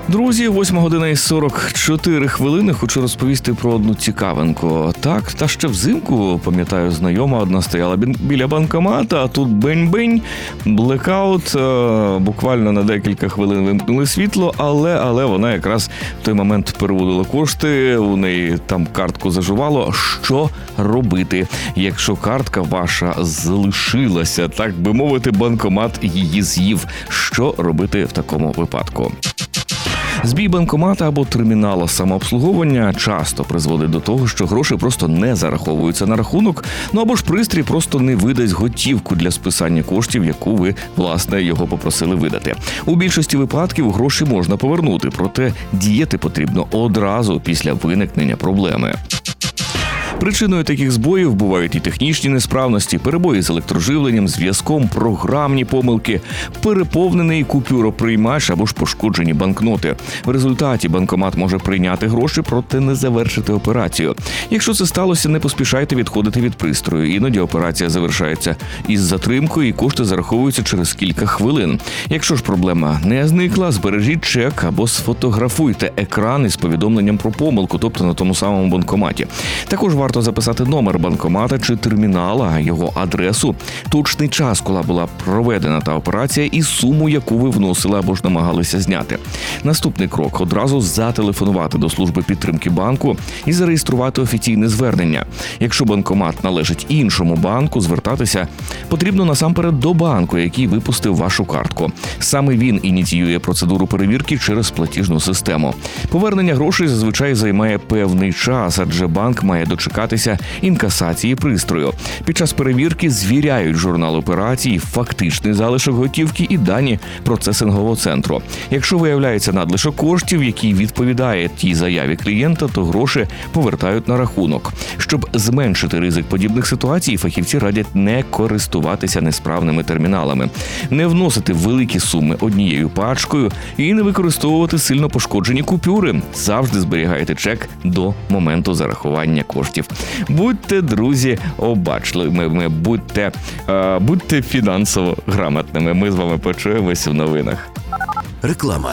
Друзі, 8 година і 44 хвилини. Хочу розповісти про одну цікавинку. Так, та ще взимку, пам'ятаю, знайома одна стояла біля банкомата, а тут бень-бень, блекаут, буквально на декілька хвилин вимкнули світло, але вона якраз в той момент переводила кошти, у неї там картку зажувало. Що робити, якщо картка ваша залишилася, так би мовити, банкомат її з'їв? Що робити в такому випадку? Збій банкомата або термінала самообслуговування часто призводить до того, що гроші просто не зараховуються на рахунок, або ж пристрій просто не видасть готівку для списання коштів, яку ви, власне, його попросили видати. У більшості випадків гроші можна повернути, проте діяти потрібно одразу після виникнення проблеми. Причиною таких збоїв бувають і технічні несправності, перебої з електроживленням, зв'язком, програмні помилки, переповнений купюроприймач або ж пошкоджені банкноти. В результаті банкомат може прийняти гроші, проте не завершити операцію. Якщо це сталося, не поспішайте відходити від пристрою. Іноді операція завершається із затримкою і кошти зараховуються через кілька хвилин. Якщо ж проблема не зникла, збережіть чек або сфотографуйте екран із повідомленням про помилку, тобто на тому самому банкоматі. Також варто записати номер банкомата чи термінала, його адресу, точний час, коли була проведена та операція, і суму, яку ви вносили або ж намагалися зняти. Наступний крок – одразу зателефонувати до служби підтримки банку і зареєструвати офіційне звернення. Якщо банкомат належить іншому банку, звертатися потрібно насамперед до банку, який випустив вашу картку. Саме він ініціює процедуру перевірки через платіжну систему. Повернення грошей зазвичай займає певний час, адже банк має дочекатися інкасації пристрою. Під час перевірки звіряють журнал операцій, фактичний залишок готівки і дані процесингового центру. Якщо виявляється надлишок коштів, який відповідає тій заяві клієнта, то гроші повертають на рахунок. Щоб зменшити ризик подібних ситуацій, фахівці радять не користуватися несправними терміналами, не вносити великі суми однією пачкою і не використовувати сильно пошкоджені купюри. Завжди зберігайте чек до моменту зарахування коштів. Будьте, друзі, обачливими, будьте фінансово грамотними. Ми з вами почуємось в новинах. Реклама.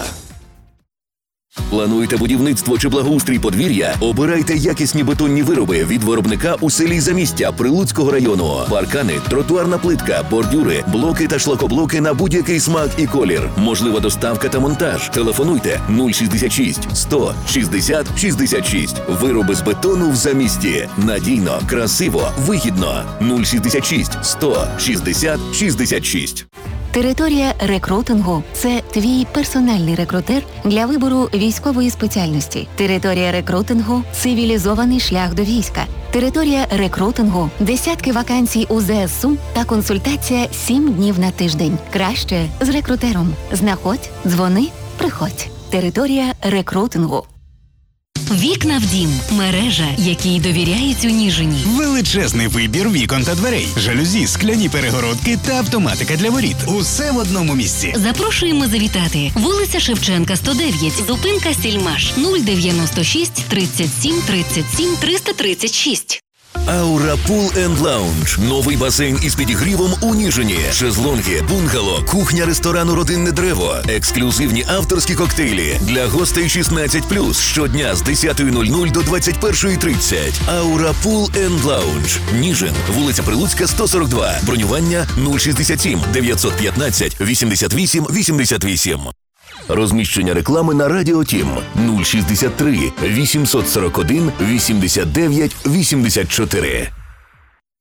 Плануєте будівництво чи благоустрій подвір'я? Обирайте якісні бетонні вироби від виробника у селі Замістя Прилуцького району. Паркани, тротуарна плитка, бордюри, блоки та шлакоблоки на будь-який смак і колір. Можлива доставка та монтаж. Телефонуйте 066 100 60 66. Вироби з бетону в Замісті. Надійно, красиво, вигідно. 066 100 60 66. Територія рекрутингу – це твій персональний рекрутер для вибору військової спеціальності. Територія рекрутингу – цивілізований шлях до війська. Територія рекрутингу – десятки вакансій у ЗСУ та консультація 7 днів на тиждень. Краще з рекрутером. Знаходь, дзвони, приходь. Територія рекрутингу. Вікна в дім. Мережа, якій довіряють у Ніжині. Величезний вибір вікон та дверей. Жалюзі, скляні перегородки та автоматика для воріт. Усе в одному місці. Запрошуємо завітати. Вулиця Шевченка, 109. Зупинка Сільмаш. 096 37 37 336. Аура Пул енд Лаунж. Новий басейн із підігрівом у Ніжині. Шезлонги, бунгало, кухня ресторану «Родинне древо». Ексклюзивні авторські коктейлі. Для гостей 16+. Щодня з 10:00 до 21:30. Аура Пул енд Лаунж. Ніжин. Вулиця Прилуцька, 142. Бронювання 067 915 88 88. Розміщення реклами на Радіо Тім 063 841 89 84.